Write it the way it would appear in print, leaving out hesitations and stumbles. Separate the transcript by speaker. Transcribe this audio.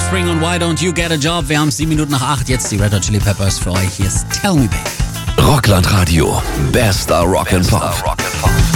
Speaker 1: Offspring und Why Don't You Get a Job? Wir haben 7 Minuten nach 8. Jetzt die Red Hot Chili Peppers für euch. Hier ist Tell Me Babe.
Speaker 2: Rockland Radio. Bester Rock and Pop.